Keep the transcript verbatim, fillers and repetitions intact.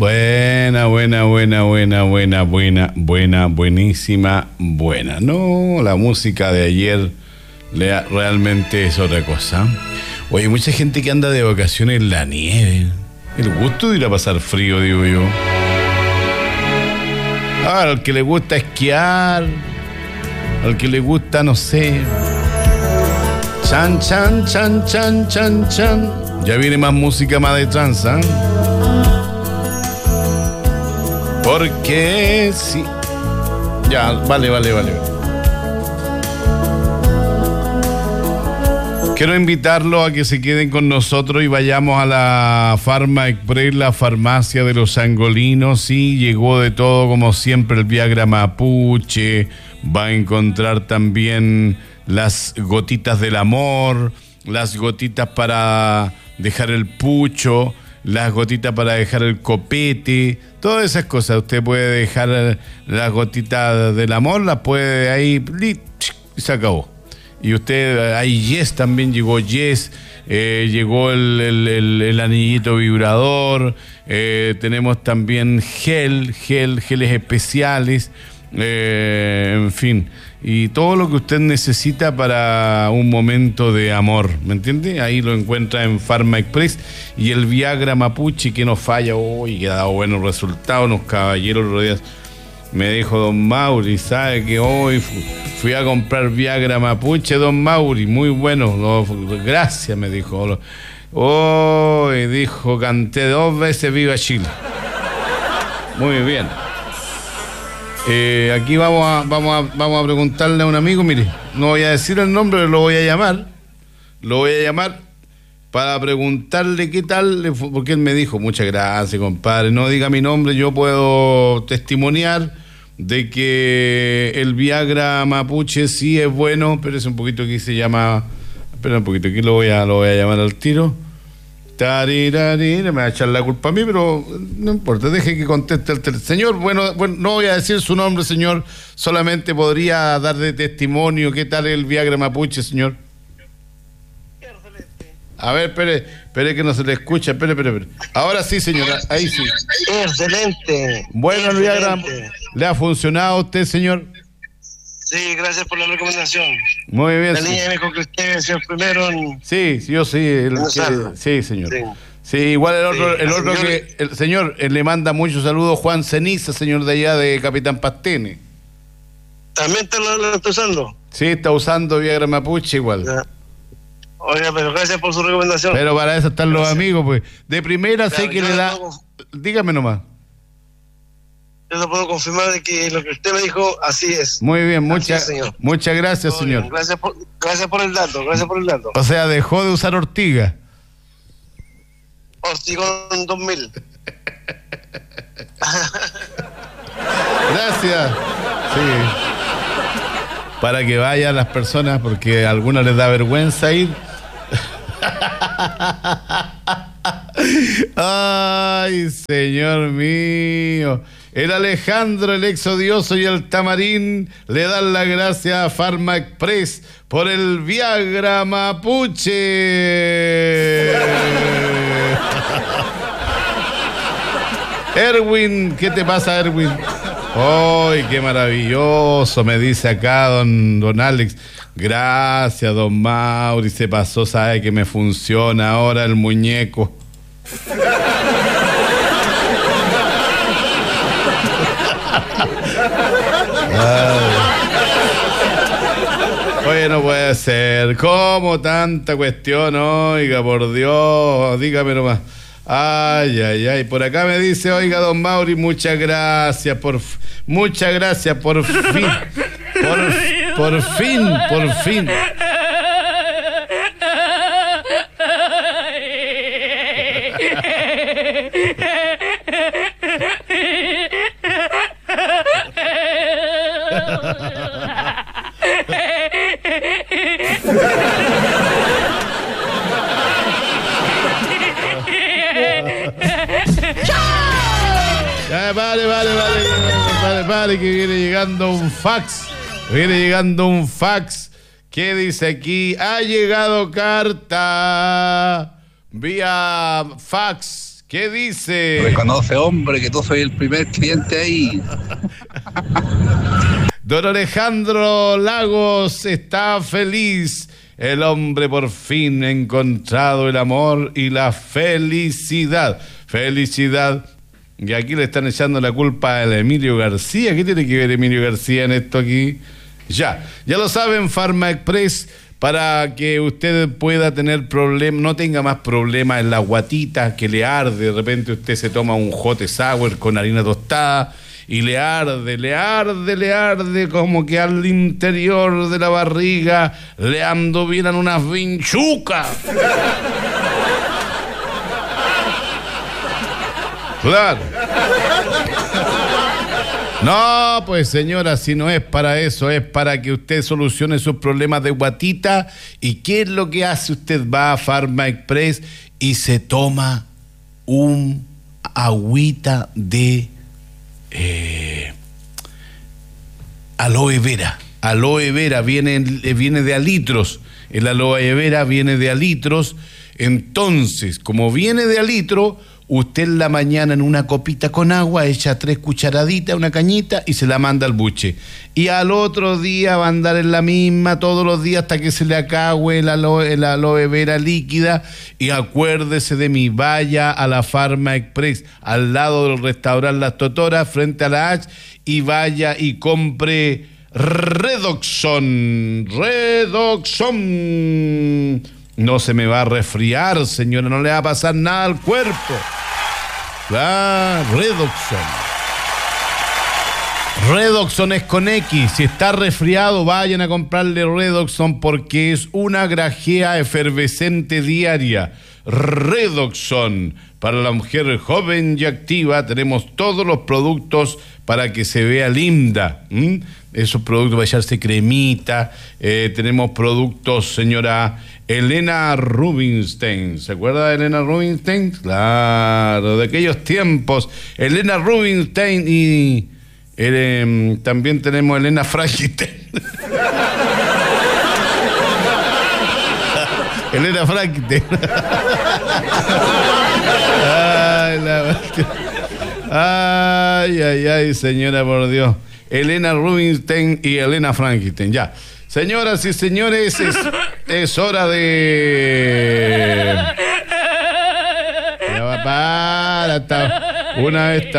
Buena, buena, buena, buena, buena, buena, buena, buenísima, buena. No, la música de ayer le- realmente es otra cosa. Oye, mucha gente que anda de vacaciones en la nieve. El gusto de ir a pasar frío, digo yo. Ah, al que le gusta esquiar, al que le gusta, no sé. Chan, chan, chan, chan, chan, chan. Ya viene más música más de tranza. ¿Eh? Porque sí. Ya, vale, vale, vale. Quiero invitarlos a que se queden con nosotros y vayamos a la Farma Express, la farmacia de los angolinos. Sí, llegó de todo, como siempre, el Viagra Mapuche. Va a encontrar también las gotitas del amor, las gotitas para dejar el pucho, las gotitas para dejar el copete, todas esas cosas. Usted puede dejar las gotitas del amor, las puede ahí y se acabó. Y usted, ahí Yes también llegó, Yes, eh, llegó el, el, el, el anillito vibrador, eh, tenemos también gel, gel, geles especiales, eh, en fin, y todo lo que usted necesita para un momento de amor, ¿me entiende? Ahí lo encuentra en Farma Express. Y el Viagra Mapuche, que no falla hoy, que ha dado buenos resultados. Unos caballeros los días me dijo don Mauri, ¿sabe que hoy fu- fui a comprar Viagra Mapuche, don Mauri? Muy bueno, no, gracias, me dijo. Hoy, dijo, canté dos veces Viva Chile. Muy bien. Eh, aquí vamos a, vamos, a, vamos a preguntarle a un amigo, mire, no voy a decir el nombre, lo voy a llamar, lo voy a llamar para preguntarle qué tal, le fue, porque él me dijo, muchas gracias, compadre, no diga mi nombre, yo puedo testimoniar de que el Viagra Mapuche sí es bueno, pero es un poquito que se llama, espera un poquito, aquí lo voy a, lo voy a llamar al tiro. Tarirari, me va a echar la culpa a mí, pero no importa, deje que conteste el teléfono. Señor, bueno, bueno, no voy a decir su nombre, señor, solamente podría dar de testimonio qué tal el Viagra Mapuche, señor. A ver, espere, espere que no se le escucha, espere, espere, espere. Ahora sí, señora, ahí sí. Excelente. Bueno, el Viagra, ¿le ha funcionado a usted, señor? Sí, gracias por la recomendación. Muy bien. La Sí. niña me dijo que usted es el primero en... Sí, sí, yo sí. El en que, usarlo. sí, señor. Sí. Sí, igual el otro, Sí, el la otro señora- que, el señor, eh, le manda muchos saludos Juan Ceniza, señor de allá de Capitán Pastene. ¿También te lo, lo está usando? Sí, está usando Viagra Mapuche igual. Ya. Oiga, pero gracias por su recomendación. Pero para eso están los Gracias. amigos, pues. De primera sé Claro, que yo le le da... puedo- Dígame nomás. Yo le puedo confirmar de que lo que usted me dijo, así es. Muy bien, Así muchas es, señor. muchas gracias, Todo bien. señor. Gracias por, gracias por el dato, gracias por el dato. O sea, dejó de usar ortiga. Ortigón dos mil. Gracias. Sí. Para que vayan las personas, porque a algunas les da vergüenza ir. Ay, señor mío. El Alejandro, el exodioso y el Tamarín le dan las gracias a Farma Express por el Viagra Mapuche. Erwin, ¿qué te pasa, Erwin? ¡Ay, qué maravilloso! Me dice acá don, don Alex. Gracias, don Mauri. Se pasó, sabe que me funciona ahora el muñeco. Ay. Oye, no puede ser. ¿Cómo tanta cuestión? Oiga, por Dios, dígame nomás. Ay, ay, ay. Por acá me dice, oiga, don Mauri, muchas gracias por... f- Muchas gracias por fin. Por, por fin, por fin. Ya, vale, vale, vale, vale, vale, que viene llegando un fax. Viene llegando un fax. ¿Qué dice aquí? Ha llegado carta vía fax. ¿Qué dice? Reconoce, hombre, que tú soy el primer cliente ahí. Don Alejandro Lagos está feliz. El hombre por fin ha encontrado el amor y la felicidad. Felicidad. Y aquí le están echando la culpa a Emilio García. ¿Qué tiene que ver Emilio García en esto aquí? Ya, ya lo saben, Pharma Express, para que usted pueda tener problemas, no tenga más problemas en la guatita, que le arde. De repente usted se toma un hot sour con harina tostada y le arde, le arde, le arde, como que al interior de la barriga le anduviran unas vinchucas. Claro. No, pues señora, si no es para eso, es para que usted solucione sus problemas de guatita. ¿Y qué es lo que hace? Usted va a Pharma Express y se toma un agüita de eh, aloe vera. Aloe vera viene, viene de a litros. El aloe vera viene de a litros. Entonces, como viene de a litro, usted en la mañana en una copita con agua echa tres cucharaditas, una cañita y se la manda al buche. Y al otro día va a andar en la misma todos los días hasta que se le acabe el aloe, el aloe vera líquida. Y acuérdese de mí, vaya a la Pharma Express, al lado del restaurante Las Totoras, frente a la H, y vaya y compre Redoxon. Redoxon. No se me va a resfriar, señora, no le va a pasar nada al cuerpo. Ah, Redoxon. Redoxon es con X. Si está resfriado, vayan a comprarle Redoxon porque es una grajea efervescente diaria. Redoxon. Para la mujer joven y activa tenemos todos los productos para que se vea linda. ¿Mm? Esos productos para echarse cremita. Eh, tenemos productos, señora Elena Rubinstein. ¿Se acuerda de Elena Rubinstein? Claro, de aquellos tiempos. Elena Rubinstein y eh, también tenemos Elena Frankenstein. Elena Frankenstein. Ay, la... ay, ay, ay, señora, por Dios. Elena Rubinstein y Elena Frankenstein. Ya. Señoras y señores, es, es hora de... Ya va, para, está. Una vez está.